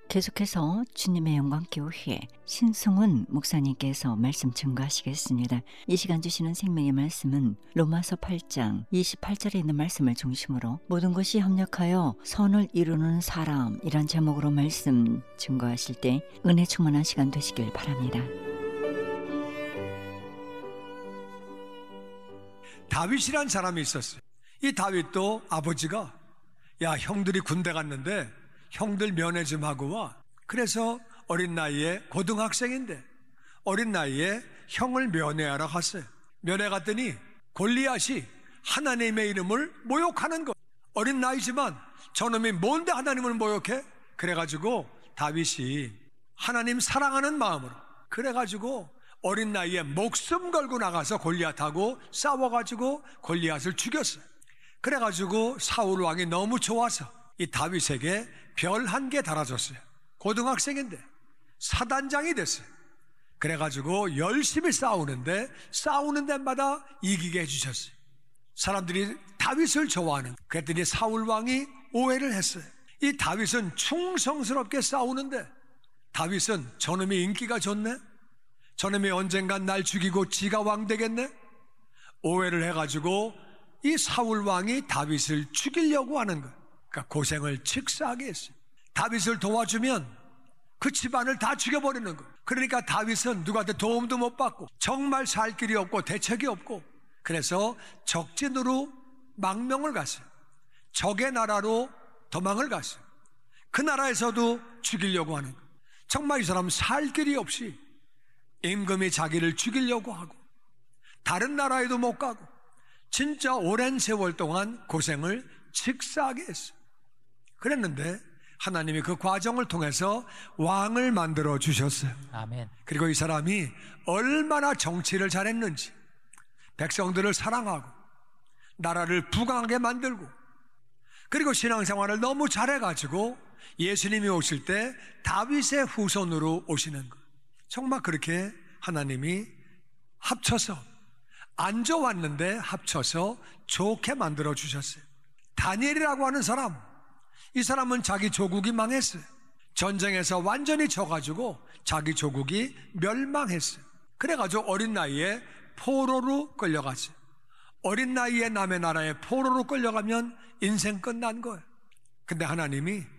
계속해서 주님의 영광교회 신승훈 목사님께서 말씀 증거하시겠습니다. 이 시간 주시는 생명의 말씀은 로마서 8장 28절에 있는 말씀을 중심으로 모든 것이 협력하여 선을 이루는 사람이란 제목으로 말씀 증거하실 때 은혜 충만한 시간 되시길 바랍니다. 다윗이란 사람이 있었어요. 이 다윗도 아버지가 야, 형들이 군대 갔는데 형들 면회 좀 하고 와. 그래서 어린 나이에 고등학생인데 어린 나이에 형을 면회하러 갔어요. 면회 갔더니 골리앗이 하나님의 이름을 모욕하는 거. 어린 나이지만 저놈이 뭔데 하나님을 모욕해? 그래가지고 다윗이 하나님 사랑하는 마음으로 그래가지고 어린 나이에 목숨 걸고 나가서 골리앗하고 싸워가지고 골리앗을 죽였어요. 그래가지고 사울 왕이 너무 좋아서 이 다윗에게 별 1개 달아줬어요. 고등학생인데 사단장이 됐어요. 그래가지고 열심히 싸우는데 싸우는 데마다 이기게 해주셨어요. 사람들이 다윗을 좋아하는. 그랬더니 사울 왕이 오해를 했어요. 이 다윗은 충성스럽게 싸우는데 다윗은 저놈이 인기가 좋네? 저놈이 언젠간 날 죽이고 지가 왕 되겠네? 오해를 해가지고 이 사울 왕이 다윗을 죽이려고 하는 거예요. 그러니까 고생을 칙사하게 했어요. 다윗을 도와주면 그 집안을 다 죽여버리는 거예요. 그러니까 다윗은 누구한테 도움도 못 받고 정말 살 길이 없고 대책이 없고 그래서 적진으로 망명을 갔어요. 적의 나라로 도망을 갔어요. 그 나라에서도 죽이려고 하는 거예요. 정말 이 사람은 살 길이 없이 임금이 자기를 죽이려고 하고 다른 나라에도 못 가고 진짜 오랜 세월 동안 고생을 칙사하게 했어요. 그랬는데 하나님이 그 과정을 통해서 왕을 만들어 주셨어요. 아멘. 그리고 이 사람이 얼마나 정치를 잘했는지 백성들을 사랑하고 나라를 부강하게 만들고 그리고 신앙생활을 너무 잘해가지고 예수님이 오실 때 다윗의 후손으로 오시는 것. 정말 그렇게 하나님이 합쳐서 안 좋았는데 합쳐서 좋게 만들어 주셨어요. 다니엘이라고 하는 사람, 이 사람은 자기 조국이 망했어요. 전쟁에서 완전히 져가지고 자기 조국이 멸망했어요. 그래가지고 어린 나이에 포로로 끌려갔어요. 어린 나이에 남의 나라에 포로로 끌려가면 인생 끝난 거예요. 근데 하나님이